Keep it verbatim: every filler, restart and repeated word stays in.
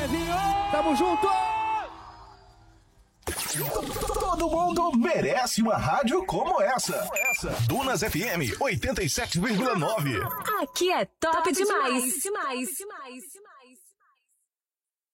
Zezinho! Tamo junto! Todo mundo merece uma rádio como essa. Dunas F M oitenta e sete vírgula nove. Aqui é top, top demais. demais. demais. demais.